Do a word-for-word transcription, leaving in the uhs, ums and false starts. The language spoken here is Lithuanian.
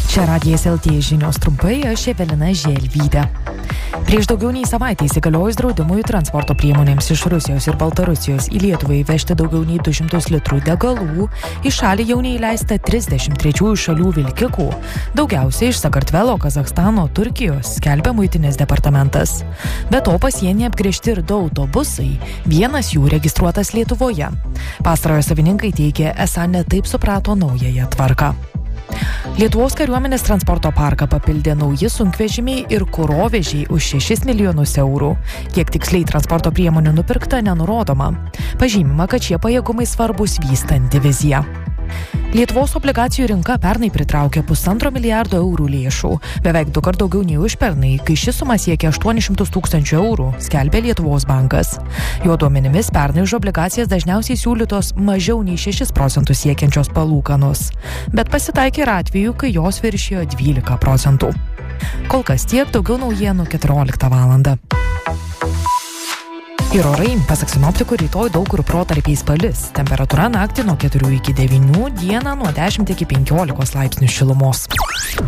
Čia Radijas L T žinios trumpai, aš Evelina Želvytė. Prieš daugiau nei savaitę įsigaliojus draudimui transporto priemonėms iš Rusijos ir Baltarusijos į Lietuvą įvežti daugiau nei du šimtus litrų degalų, į šalį jau neįleista trisdešimt trečiųjų šalių vilkikų. Daugiausiai iš Sakartvelo, Kazachstano, Turkijos, skelbia Muitinės departamentas. Be to pasienyje apgręžti ir du autobusai, vienas jų registruotas Lietuvoje. Pastarojo savininkai teigia, esą ne taip suprato naująją tvarką. Lietuvos kariuomenės transporto parką papildė nauji sunkvežimiai ir kurovežiai už šešis milijonus eurų. Kiek tiksliai transporto priemonių nupirkta, nenurodoma. Pažymima, kad šie pajėgumai svarbus vystant diviziją. Lietuvos obligacijų rinka pernai pritraukė pusantro milijardo eurų lėšų, beveik du kart daugiau nei užpernai, kai ši suma siekia aštuonis šimtus tūkstančių eurų, skelbė Lietuvos bankas. Jo duomenimis pernai už obligacijas dažniausiai siūlytos mažiau nei šešis procentus siekiančios palūkanos, bet pasitaikė ir atvejų, kai jos viršijo dvylika procentų. Kol kas tiek, daugiau naujienų keturioliktą valandą. Ir orai, pasak sinoptikų, rytoj daug kur protarpiais palis. Temperatūra naktį nuo keturių iki devynių, dieną nuo dešimt iki penkiolikos laipsnių šilumos.